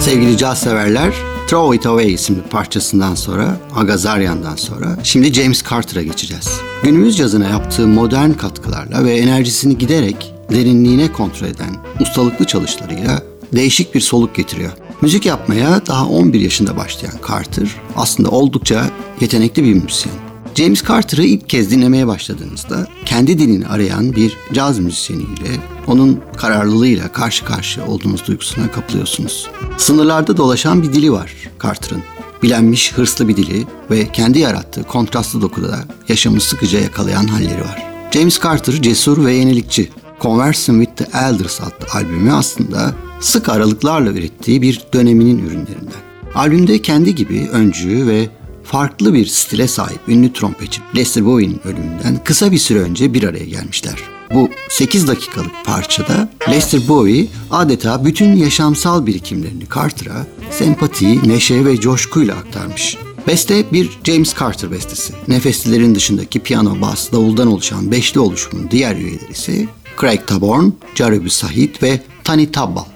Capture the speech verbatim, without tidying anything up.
Sevgili caz severler, Throw It Away isimli parçasından sonra, Agazaryan'dan sonra şimdi James Carter'a geçeceğiz. Günümüz cazına yaptığı modern katkılarla ve enerjisini giderek derinliğine kontrol eden ustalıklı çalışlarıyla değişik bir soluk getiriyor. Müzik yapmaya daha on bir yaşında başlayan Carter aslında oldukça yetenekli bir müzisyen. James Carter'ı ilk kez dinlemeye başladığınızda kendi dilini arayan bir caz müzisyeniyle, onun kararlılığıyla karşı karşıya olduğunuz duygusuna kapılıyorsunuz. Sınırlarda dolaşan bir dili var Carter'ın. Bilenmiş, hırslı bir dili ve kendi yarattığı kontrastlı dokuda da yaşamı sıkıca yakalayan halleri var. James Carter cesur ve yenilikçi. Conversing with the Elders adlı albümü aslında sık aralıklarla ürettiği bir döneminin ürünlerinden. Albümde kendi gibi öncü ve farklı bir stile sahip ünlü trompetçi Lester Bowie'nin ölümünden kısa bir süre önce bir araya gelmişler. Bu sekiz dakikalık parçada Lester Bowie adeta bütün yaşamsal birikimlerini Carter'a sempati, neşe ve coşkuyla aktarmış. Beste bir James Carter bestesi. Nefeslilerin dışındaki piyano, bas, davuldan oluşan beşli oluşumun diğer üyeleri ise Craig Taborn, Joruba Sahid ve Tani Tabbal.